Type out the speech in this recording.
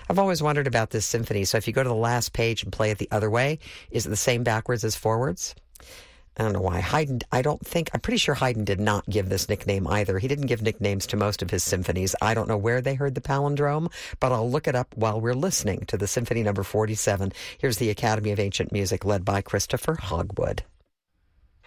I've always wondered about this symphony. So if you go to the last page and play it the other way, is it the same backwards as forwards? I don't know why. Haydn, I'm pretty sure Haydn did not give this nickname either. He didn't give nicknames to most of his symphonies. I don't know where they heard the palindrome, but I'll look it up while we're listening to the Symphony number 47. Here's the Academy of Ancient Music led by Christopher Hogwood.